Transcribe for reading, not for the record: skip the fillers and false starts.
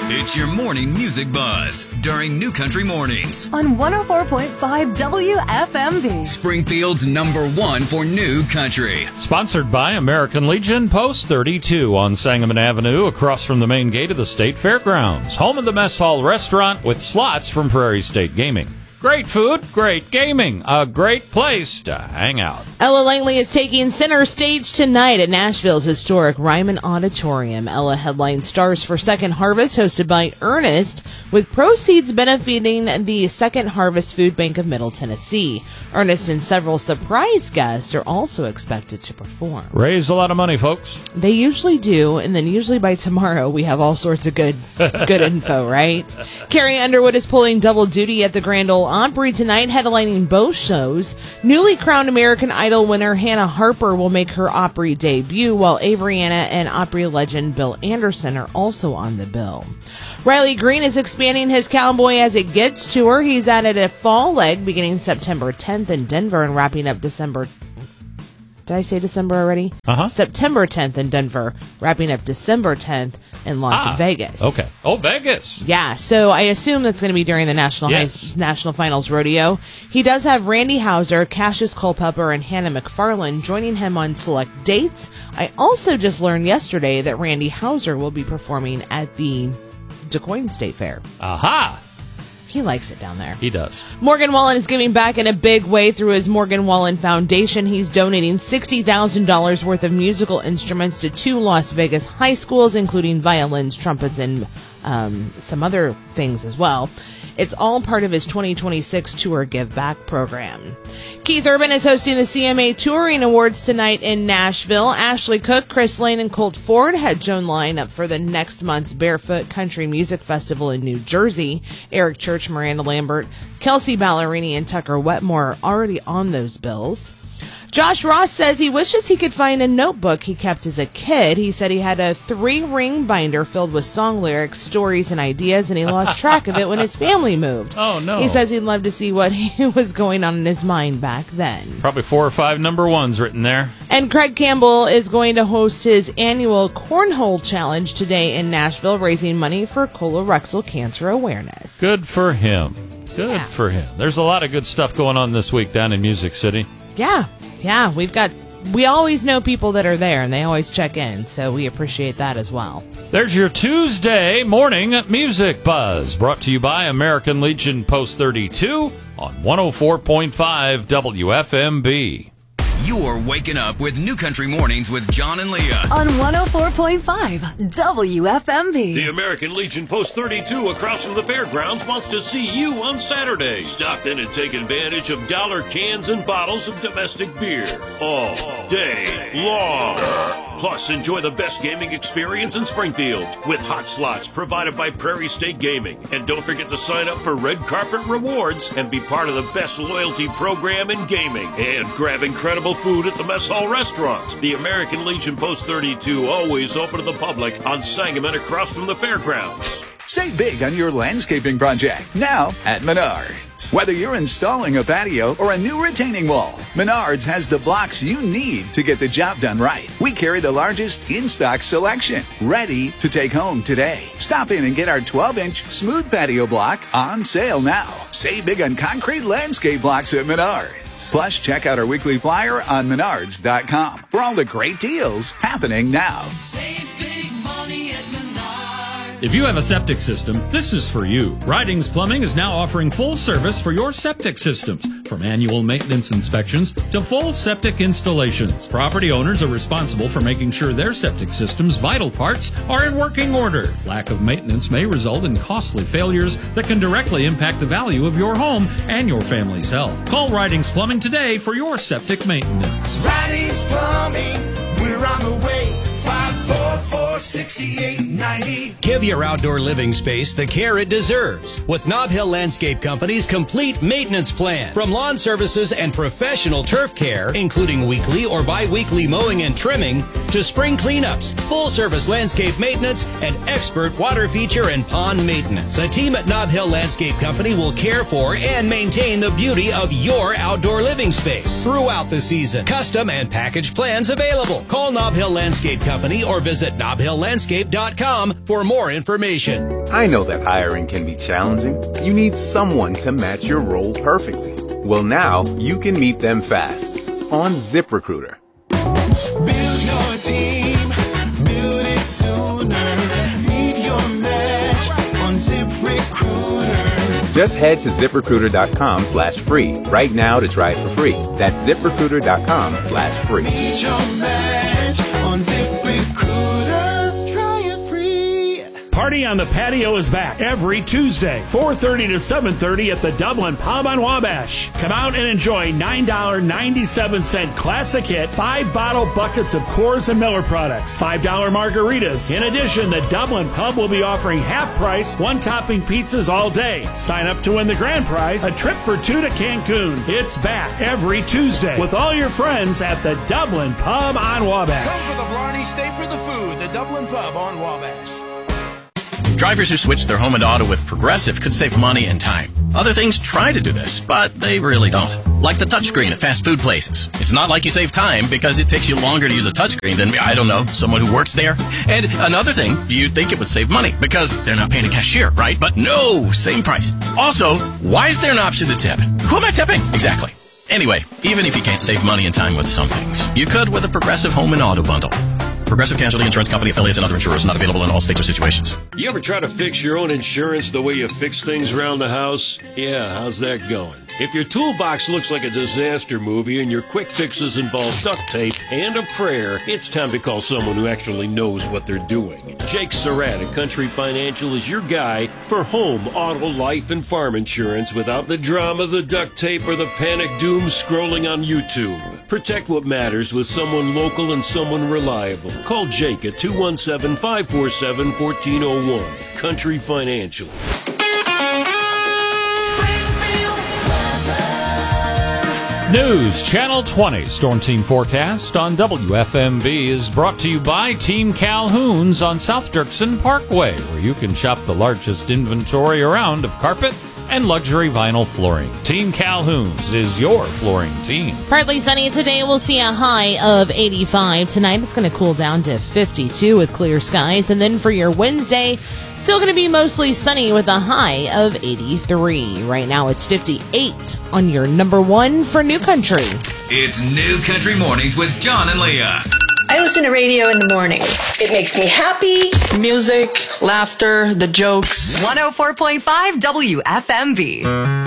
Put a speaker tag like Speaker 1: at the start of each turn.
Speaker 1: It's your morning music buzz during New Country Mornings
Speaker 2: on 104.5 WFMB.
Speaker 1: Springfield's #1 for New Country.
Speaker 3: Sponsored by American Legion, Post 32 on Sangamon Avenue, across from the main gate of the State Fairgrounds. Home of the Mess Hall Restaurant with slots from Prairie State Gaming. Great food, great gaming, a great place to hang out.
Speaker 4: Ella Langley is taking center stage tonight at Nashville's historic Ryman Auditorium. Ella headlines Stars for Second Harvest, hosted by Ernest, with proceeds benefiting the Second Harvest Food Bank of Middle Tennessee. Ernest and several surprise guests are also expected to perform.
Speaker 3: Raise a lot of money, folks.
Speaker 4: They usually do, and then usually by tomorrow we have all sorts of good info, right? Carrie Underwood is pulling double duty at the Grand Ole Opry tonight, headlining both shows. Newly crowned American Idol winner Hannah Harper will make her Opry debut, while Avriana and Opry legend Bill Anderson are also on the bill. Riley Green is expanding his Cowboy As It Gets tour. He's added a fall leg beginning September 10th in Denver and wrapping up December. Did I say December already? September 10th in Denver, wrapping up December 10th in Las Vegas.
Speaker 3: Okay. Oh, Vegas.
Speaker 4: Yeah, so I assume that's going to be during the National Finals Rodeo. He does have Randy Houser, Cassius Culpepper, and Hannah McFarlane joining him on select dates. I also just learned yesterday that Randy Houser will be performing at the DeQuoin State Fair.
Speaker 3: Aha!
Speaker 4: He likes it down there.
Speaker 3: He does.
Speaker 4: Morgan Wallen is giving back in a big way through his Morgan Wallen Foundation. He's donating $60,000 worth of musical instruments to 2 Las Vegas high schools, including violins, trumpets, and some other things as well. It's all part of his 2026 Tour Give Back program. Keith Urban is hosting the CMA Touring Awards tonight in Nashville. Ashley Cook, Chris Lane, and Colt Ford had Joan line up for the next month's Barefoot Country Music Festival in New Jersey. Eric Church, Miranda Lambert, Kelsey Ballerini, and Tucker Wetmore are already on those bills. Josh Ross says he wishes he could find a notebook he kept as a kid. He said he had a 3-ring binder filled with song lyrics, stories, and ideas, and he lost track of it when his family moved.
Speaker 3: Oh, no.
Speaker 4: He says he'd love to see what was going on in his mind back then.
Speaker 3: Probably 4 or 5 #1s written there.
Speaker 4: And Craig Campbell is going to host his annual Cornhole Challenge today in Nashville, raising money for colorectal cancer awareness.
Speaker 3: Good for him. Good for him. There's a lot of good stuff going on this week down in Music City.
Speaker 4: Yeah, we always know people that are there, and they always check in, so we appreciate that as well.
Speaker 3: There's your Tuesday morning music buzz, brought to you by American Legion Post 32 on 104.5 WFMB.
Speaker 1: You're waking up with New Country Mornings with John and Leah
Speaker 2: on 104.5 WFMB.
Speaker 5: The American Legion Post 32 across from the fairgrounds wants to see you on Saturday. Stop in and take advantage of dollar cans and bottles of domestic beer all day long. Plus, enjoy the best gaming experience in Springfield with hot slots provided by Prairie State Gaming. And don't forget to sign up for Red Carpet Rewards and be part of the best loyalty program in gaming. And grab incredible food at the Mess Hall Restaurant. The American Legion Post 32, always open to the public on Sangamon across from the fairgrounds.
Speaker 6: Save big on your landscaping project now at Menards. Whether you're installing a patio or a new retaining wall, Menards has the blocks you need to get the job done right. We carry the largest in-stock selection, ready to take home today. Stop in and get our 12-inch smooth patio block on sale now. Save big on concrete landscape blocks at Menards. Plus, check out our weekly flyer on Menards.com for all the great deals happening now.
Speaker 7: Save big money at Menards.
Speaker 3: If you have a septic system, this is for you. Ridings Plumbing is now offering full service for your septic systems, from annual maintenance inspections to full septic installations. Property owners are responsible for making sure their septic system's vital parts are in working order. Lack of maintenance may result in costly failures that can directly impact the value of your home and your family's health. Call Ridings Plumbing today for your septic maintenance.
Speaker 7: Ridings Plumbing, we're on the way. 544-6890.
Speaker 8: Give your outdoor living space the care it deserves with Nob Hill Landscape Company's complete maintenance plan. From lawn services and professional turf care, including weekly or bi-weekly mowing and trimming, to spring cleanups, full-service landscape maintenance, and expert water feature and pond maintenance. The team at Nob Hill Landscape Company will care for and maintain the beauty of your outdoor living space throughout the season. Custom and package plans available. Call Nob Hill Landscape Company or visit Nob NobHillLandscape.com for more information.
Speaker 9: I know that hiring can be challenging. You need someone to match your role perfectly. Well, now you can meet them fast on ZipRecruiter.
Speaker 7: Build your team, build it sooner. Meet your match on ZipRecruiter.
Speaker 9: Just head to ZipRecruiter.com/free right now to try it for free. That's ZipRecruiter.com/free.
Speaker 7: Meet your match on ZipRecruiter. Try it free.
Speaker 10: Party on the Patio is back every Tuesday, 4:30 to 7:30 at the Dublin Pub on Wabash. Come out and enjoy $9.97 classic hit, 5-bottle buckets of Coors and Miller products, $5 margaritas. In addition, the Dublin Pub will be offering half-price, one-topping pizzas all day. Sign up to win the grand prize, a trip for 2 to Cancun. It's back every Tuesday with all your friends at the Dublin Pub on Wabash.
Speaker 11: Come for the Blarney, stay for the food. The Dublin Pub on Wabash.
Speaker 12: Drivers who switch their home and auto with Progressive could save money and time. Other things try to do this, but they really don't. Like the touchscreen at fast food places. It's not like you save time because it takes you longer to use a touchscreen than, I don't know, someone who works there. And another thing, you'd think it would save money because they're not paying a cashier, right? But no, same price. Also, why is there an option to tip? Who am I tipping? Exactly. Anyway, even if you can't save money and time with some things, you could with a Progressive home and auto bundle. Progressive Casualty Insurance Company, affiliates, and other insurers not available in all states or situations.
Speaker 5: You ever try to fix your own insurance the way you fix things around the house? Yeah, how's that going? If your toolbox looks like a disaster movie and your quick fixes involve duct tape and a prayer, it's time to call someone who actually knows what they're doing. Jake Surratt at Country Financial is your guy for home, auto, life, and farm insurance without the drama, the duct tape, or the panic doom scrolling on YouTube. Protect what matters with someone local and someone reliable. Call Jake at 217-547-1401. Country Financial.
Speaker 3: News Channel 20 Storm Team Forecast on WFMB is brought to you by Team Calhoun's on South Dirksen Parkway, where you can shop the largest inventory around of carpet and luxury vinyl flooring. Team Calhoun's is your flooring team.
Speaker 4: Partly sunny today. We'll see a high of 85. Tonight it's going to cool down to 52 with clear skies. And then for your Wednesday, still going to be mostly sunny with a high of 83. Right now it's 58 on your number one for New Country.
Speaker 1: It's New Country Mornings with John and Leah.
Speaker 13: I listen to radio in the mornings. It makes me happy.
Speaker 14: Music, laughter, the jokes.
Speaker 2: 104.5 WFMB.